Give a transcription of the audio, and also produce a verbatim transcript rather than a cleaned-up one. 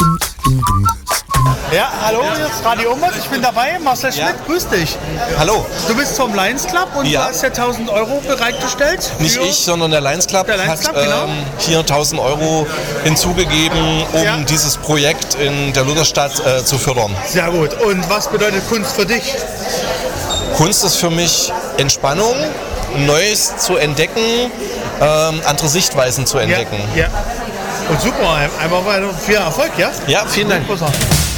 Ja, hallo, hier ist Radio Umbert, ich bin dabei, Marcel Schmidt, Ja. grüß dich. Hallo, Du bist vom Lions Club und Ja. du hast ja tausend Euro bereitgestellt. nicht für- ich, sondern der Lions Club Der Lions hat Club, genau. ähm, hier tausend Euro hinzugegeben, um Ja. dieses Projekt in der Lutherstadt äh, zu fördern. Sehr gut. Und was bedeutet Kunst für dich? Kunst ist für mich Entspannung, Neues zu entdecken, ähm, andere Sichtweisen zu entdecken. Ja, ja. Und super, einfach weiter viel Erfolg, ja? Ja, vielen Dank. Großartig.